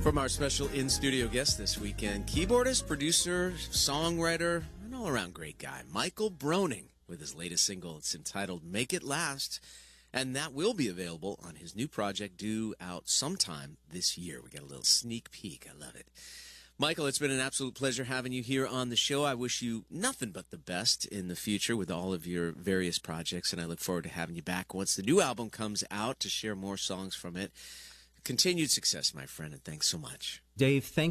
From our special in-studio guest this weekend, keyboardist, producer, songwriter, an all-around great guy, Michael Broning, with his latest single. It's entitled Make It Last, and that will be available on his new project due out sometime this year. We got a little sneak peek. I love it. Michael, it's been an absolute pleasure having you here on the show. I wish you nothing but the best in the future with all of your various projects, and I look forward to having you back once the new album comes out to share more songs from it. Continued success, my friend, and thanks so much. Dave, thank